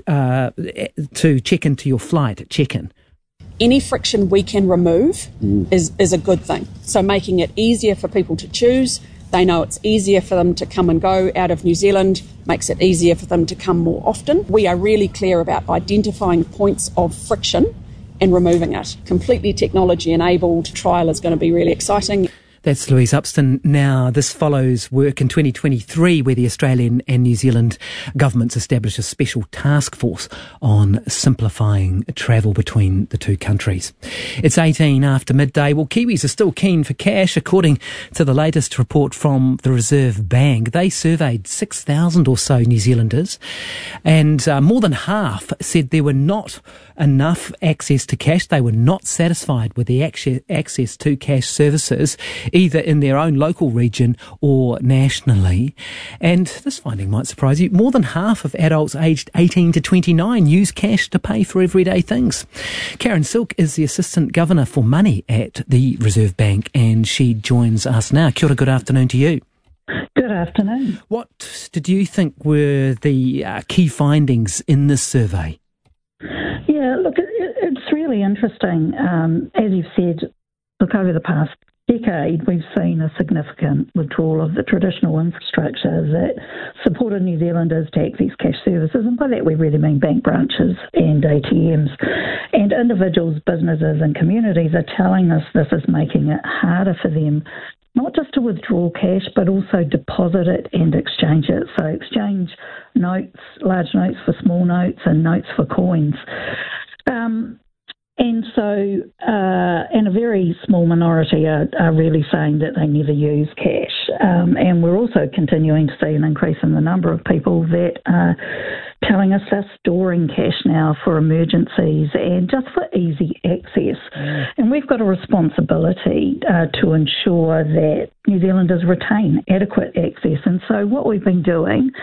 to check into your flight at check-in. Any friction we can remove is a good thing. So making it easier for people to choose. They know it's easier for them to come and go out of New Zealand, makes it easier for them to come more often. We are really clear about identifying points of friction and removing it. Completely technology enabled trial is going to be really exciting. That's Louise Upston. Now, this follows work in 2023 where the Australian and New Zealand governments established a special task force on simplifying travel between the two countries. It's 18 after midday. Well, Kiwis are still keen for cash, according to the latest report from the Reserve Bank. They surveyed 6,000 or so New Zealanders, and more than half said there were not enough access to cash. They were not satisfied with the access to cash services, either in their own local region or nationally. And this finding might surprise you. More than half of adults aged 18 to 29 use cash to pay for everyday things. Karen Silk is the Assistant Governor for Money at the Reserve Bank, and she joins us now. Kia ora, good afternoon to you. Good afternoon. What did you think were the key findings in this survey? Yeah, look, it's really interesting. As you've said, look, over the past decade, we've seen a significant withdrawal of the traditional infrastructure that supported New Zealanders to access cash services, and by that we really mean bank branches and ATMs. And individuals, businesses and communities are telling us this is making it harder for them not just to withdraw cash, but also deposit it and exchange it. So exchange notes, large notes for small notes, and notes for coins. And a very small minority are really saying that they never use cash. And we're also continuing to see an increase in the number of people that are telling us they're storing cash now for emergencies and just for easy access. And we've got a responsibility to ensure that New Zealanders retain adequate access. And so what we've been doing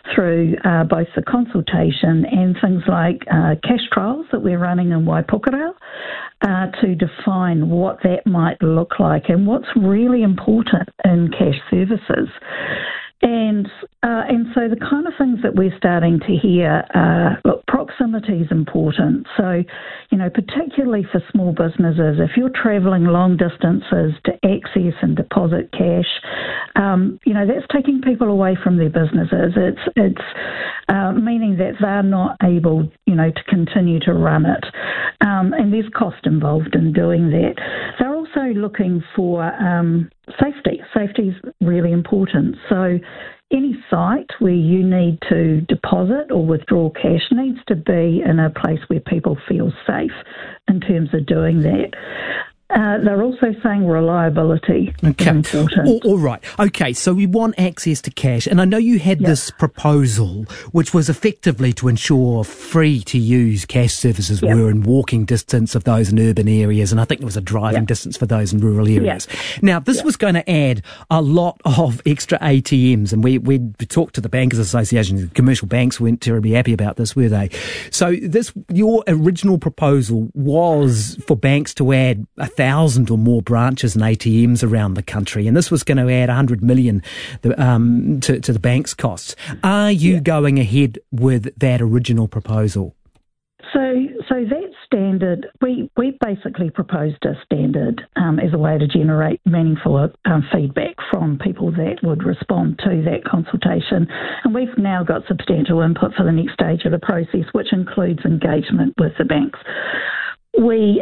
through both the consultation and things like cash trials that we're running in Waipukurau to define what that might look like and what's really important in cash services. And so the kind of things that we're starting to hear, look, proximity is important. So, particularly for small businesses, if you're travelling long distances to access and deposit cash, that's taking people away from their businesses. It's meaning that they're not able, to continue to run it. And there's cost involved in doing that. They're also looking for safety. Safety is really important. So any site where you need to deposit or withdraw cash needs to be in a place where people feel safe in terms of doing that. They're also saying reliability is important. All right. Okay, so we want access to cash. And I know you had this proposal, which was effectively to ensure free-to-use cash services were in walking distance of those in urban areas, and I think there was a driving distance for those in rural areas. Now, this was going to add a lot of extra ATMs, and we talked to the Bankers Association. The commercial banks weren't terribly happy about this, were they? So your original proposal was for banks to add 1,000 or more branches and ATMs around the country, and this was going to add 100 million to the bank's costs. Are you going ahead with that original proposal? So that standard, we basically proposed a standard as a way to generate meaningful feedback from people that would respond to that consultation. And we've now got substantial input for the next stage of the process, which includes engagement with the banks. We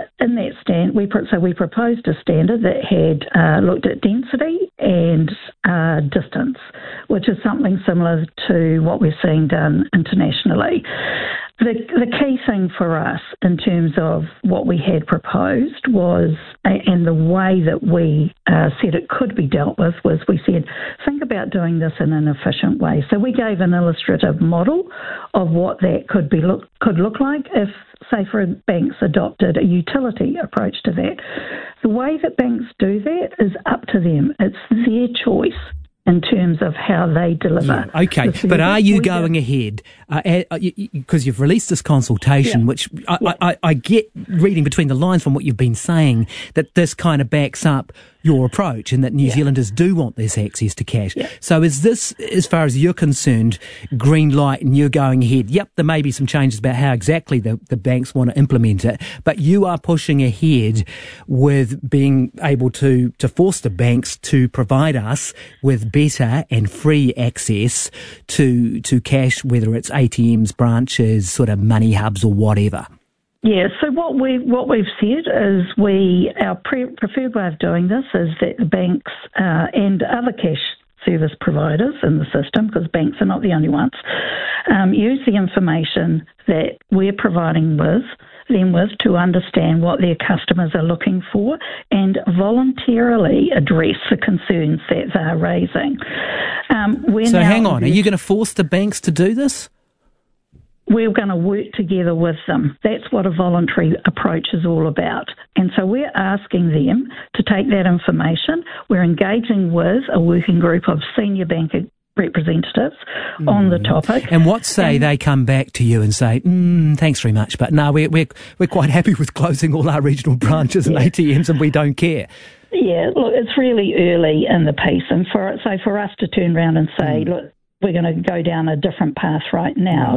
proposed a standard that had looked at density and distance, which is something similar to what we're seeing done internationally. The key thing for us in terms of what we had proposed was, and the way that we said it could be dealt with, was we said, think about doing this in an efficient way. So we gave an illustrative model of what that could look like if, say, for banks adopted a utility approach to that. The way that banks do that is up to them. It's their choice in terms of how they deliver. Yeah, okay, but are you going ahead, because you've released this consultation, which I get, reading between the lines from what you've been saying, that this kind of backs up your approach and that New Zealanders do want this access to cash. So is this, as far as you're concerned, green light and you're going ahead? Yep, there may be some changes about how exactly the banks want to implement it, but you are pushing ahead with being able to force the banks to provide us with better and free access to cash, whether it's ATMs, branches, sort of money hubs or whatever. Yeah, so what we've said is our preferred way of doing this is that the banks and other cash service providers in the system, because banks are not the only ones, use the information that we're providing them with to understand what their customers are looking for and voluntarily address the concerns that they're raising. So hang on, are you going to force the banks to do this? We're going to work together with them. That's what a voluntary approach is all about. And so we're asking them to take that information. We're engaging with a working group of senior bank representatives on the topic. And what say they come back to you and say, thanks very much, but no, we're quite happy with closing all our regional branches and ATMs and we don't care. Yeah, look, it's really early in the piece. And for us to turn around and say, look, we're going to go down a different path right now,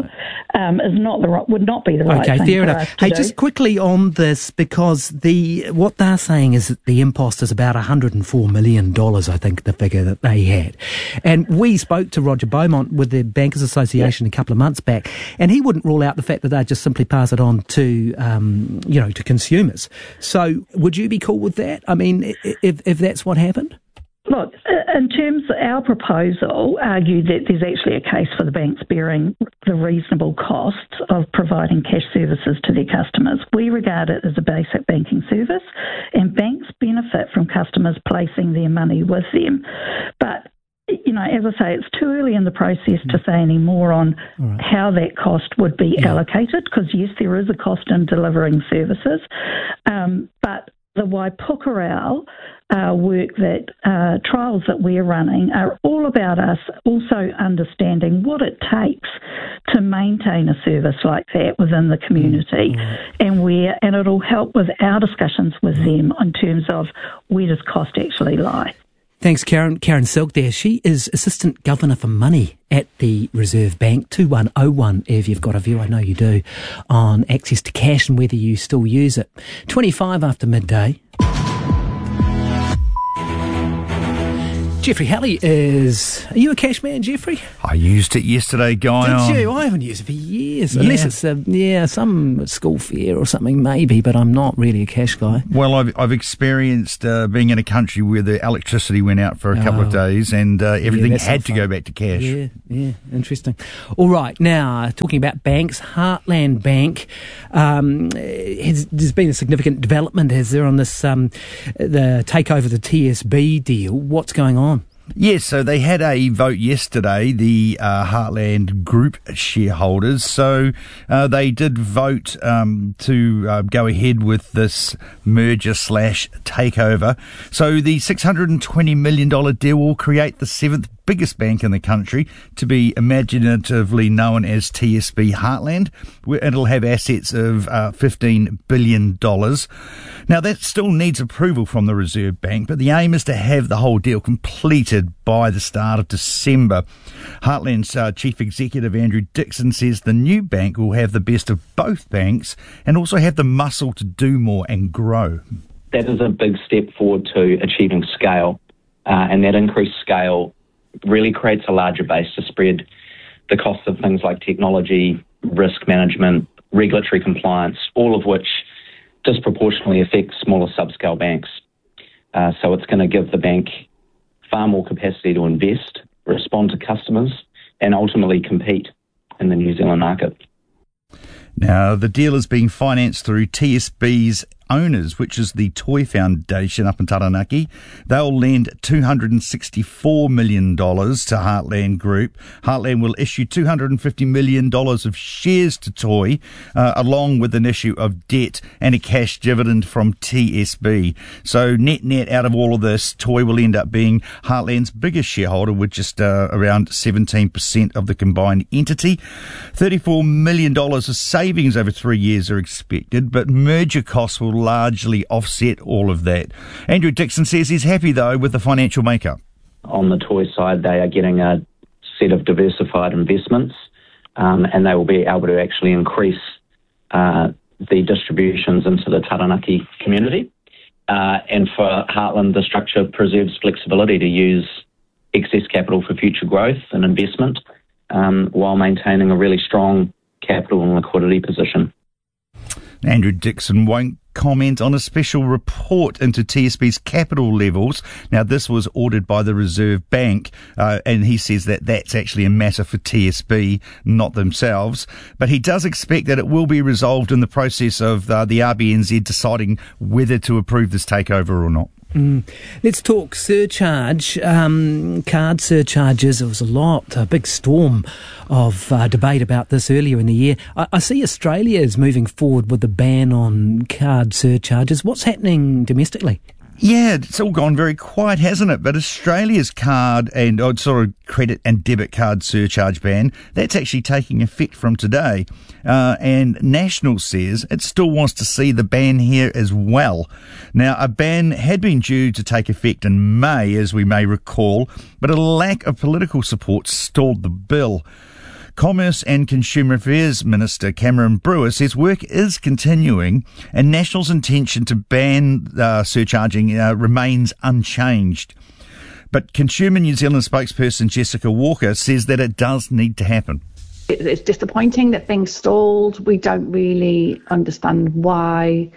would not be the right thing fair for enough. us to do. Just quickly on this, because what they're saying is that the impost is about $104 million, I think, the figure that they had. And we spoke to Roger Beaumont with the Bankers Association a couple of months back, and he wouldn't rule out the fact that they'd just simply pass it on to, to consumers. So would you be cool with that? I mean, if that's what happened? Look, in terms of our proposal, argued that there's actually a case for the banks bearing the reasonable costs of providing cash services to their customers. We regard it as a basic banking service, and banks benefit from customers placing their money with them. But as I say, it's too early in the process to say any more on how that cost would be allocated, because yes, there is a cost in delivering services, but the Waipukurau work that trials that we're running are all about us also understanding what it takes to maintain a service like that within the community, and it'll help with our discussions with them in terms of where does cost actually lie. Thanks, Karen. Karen Silk there. She is Assistant Governor for Money at the Reserve Bank. 2101 if you've got a view, I know you do, on access to cash and whether you still use it. 25 after midday. Jeffrey Halley is... Are you a cash man, Jeffrey? I used it yesterday, Guy. Did you? I haven't used it for years. Yeah. Unless it's some school fair or something, maybe, but I'm not really a cash guy. Well, I've experienced being in a country where the electricity went out for a couple of days and everything had to go back to cash. Yeah, interesting. All right, now, talking about banks, Heartland Bank, there's been a significant development, has there, on this, the takeover of the TSB deal. What's going on? Yes, so they had a vote yesterday, the Heartland Group shareholders. So they did vote to go ahead with this merger/takeover. So the $620 million deal will create the seventh biggest bank in the country, to be imaginatively known as TSB Heartland. It'll have assets of $15 billion. Now, that still needs approval from the Reserve Bank, but the aim is to have the whole deal completed by the start of December. Heartland's Chief Executive Andrew Dixon says the new bank will have the best of both banks and also have the muscle to do more and grow. That is a big step forward to achieving scale, and that increased scale really creates a larger base to spread the costs of things like technology, risk management, regulatory compliance, all of which disproportionately affect smaller subscale banks. So it's going to give the bank far more capacity to invest, respond to customers, and ultimately compete in the New Zealand market. Now, the deal is being financed through TSB's owners, which is the Toy Foundation up in Taranaki. They'll lend $264 million to Heartland Group. Heartland will issue $250 million of shares to Toy, along with an issue of debt and a cash dividend from TSB. So net out of all of this, Toy will end up being Heartland's biggest shareholder with just around 17% of the combined entity. $34 million of savings over 3 years are expected, but merger costs will largely offset all of that. Andrew Dixon says he's happy, though, with the financial makeup. On the Toy side, they are getting a set of diversified investments, and they will be able to actually increase the distributions into the Taranaki community. And for Heartland, the structure preserves flexibility to use excess capital for future growth and investment, while maintaining a really strong capital and liquidity position. Andrew Dixon won't comment on a special report into TSB's capital levels. Now, this was ordered by the Reserve Bank, and he says that that's actually a matter for TSB, not themselves. But he does expect that it will be resolved in the process of the RBNZ deciding whether to approve this takeover or not. Let's talk surcharge, card surcharges. There was a big storm of debate about this earlier in the year. I see Australia is moving forward with the ban on card surcharges. What's happening domestically? Yeah, it's all gone very quiet, hasn't it? But Australia's card and credit and debit card surcharge ban, that's actually taking effect from today. And National says it still wants to see the ban here as well. Now, a ban had been due to take effect in May, as we may recall, but a lack of political support stalled the bill. Commerce and Consumer Affairs Minister Cameron Brewer says work is continuing and National's intention to ban surcharging remains unchanged. But Consumer New Zealand spokesperson Jessica Walker says that it does need to happen. It's disappointing that things stalled. We don't really understand why.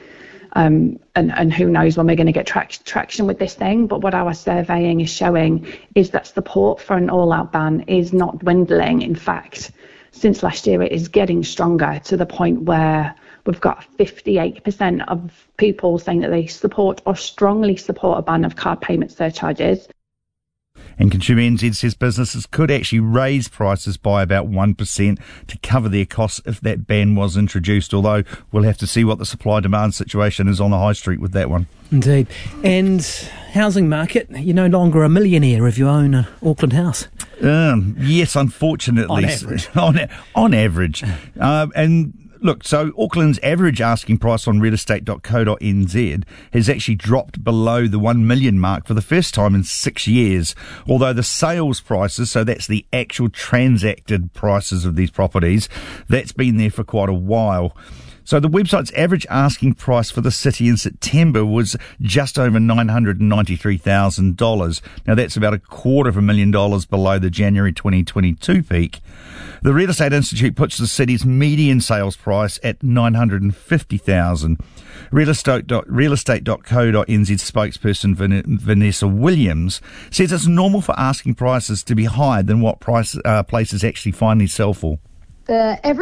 And who knows when we're going to get traction with this thing. But what our surveying is showing is that support for an all-out ban is not dwindling. In fact, since last year, it is getting stronger to the point where we've got 58% of people saying that they support or strongly support a ban of card payment surcharges. And Consumer NZ says businesses could actually raise prices by about 1% to cover their costs if that ban was introduced, although we'll have to see what the supply-demand situation is on the high street with that one. Indeed. And housing market, you're no longer a millionaire if you own an Auckland house. Yes, unfortunately. On average. On average. And look, so Auckland's average asking price on realestate.co.nz has actually dropped below the 1 million mark for the first time in 6 years, although the sales prices, so that's the actual transacted prices of these properties, that's been there for quite a while. So the website's average asking price for the city in September was just over $993,000. Now that's about $250,000 below the January 2022 peak. The Real Estate Institute puts the city's median sales price at $950,000. Realestate.co.nz spokesperson Vanessa Williams says it's normal for asking prices to be higher than what places actually finally sell for. The average